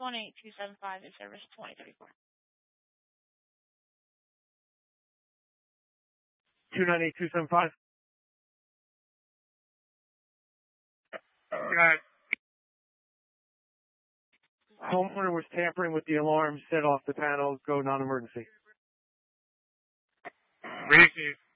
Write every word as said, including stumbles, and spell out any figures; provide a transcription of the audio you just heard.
one eight two seven five in service twenty thirty-four. two nine eight two seven five. Right. Homeowner was tampering with the alarm, set off the panel, go non-emergency. Receive.